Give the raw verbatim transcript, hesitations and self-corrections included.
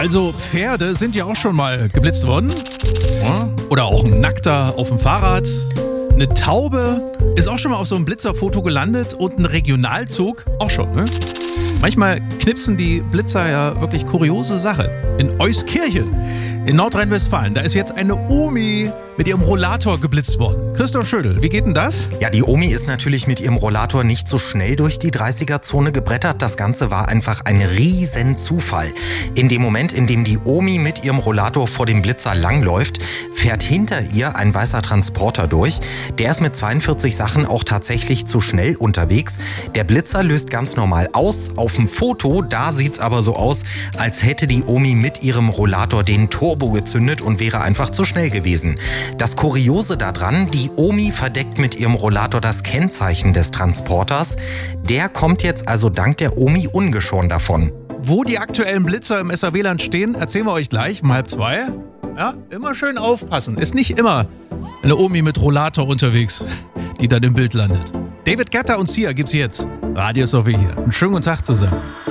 Also Pferde sind ja auch schon mal geblitzt worden. Ja. Oder auch ein Nackter auf dem Fahrrad. Eine Taube ist auch schon mal auf so einem Blitzerfoto gelandet und ein Regionalzug auch schon, ne? Manchmal knipsen die Blitzer ja wirklich kuriose Sachen. In Euskirchen in Nordrhein-Westfalen, da ist jetzt eine Omi mit ihrem Rollator geblitzt worden. Christoph Schödel, wie geht denn das? Ja, die Omi ist natürlich mit ihrem Rollator nicht so schnell durch die dreißiger-Zone gebrettert. Das Ganze war einfach ein riesen Zufall. In dem Moment, in dem die Omi mit ihrem Rollator vor dem Blitzer langläuft, fährt hinter ihr ein weißer Transporter durch. Der ist mit zweiundvierzig Sachen auch tatsächlich zu schnell unterwegs. Der Blitzer löst ganz normal aus. Auf dem Foto, da sieht's aber so aus, als hätte die Omi mit ihrem Rollator den Turbo gezündet und wäre einfach zu schnell gewesen. Das Kuriose daran, die Omi verdeckt mit ihrem Rollator das Kennzeichen des Transporters. Der kommt jetzt also dank der Omi ungeschoren davon. Wo die aktuellen Blitzer im S A W-Land stehen, erzählen wir euch gleich um halb zwei. Ja, immer schön aufpassen. Ist nicht immer eine Omi mit Rollator unterwegs, die dann im Bild landet. David Guetta und Sia gibt's jetzt. Radio ist auch hier. Einen schönen guten Tag zusammen.